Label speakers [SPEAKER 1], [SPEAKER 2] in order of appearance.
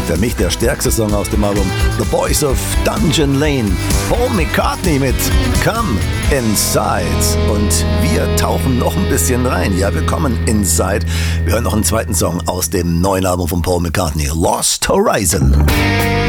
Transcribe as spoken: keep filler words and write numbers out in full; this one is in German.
[SPEAKER 1] Für mich der stärkste Song aus dem Album The Boys of Dungeon Lane. Paul McCartney mit Come Inside. Und wir tauchen noch ein bisschen rein. Ja, wir kommen inside. Wir hören noch einen zweiten Song aus dem neuen Album von Paul McCartney, Lost Horizon.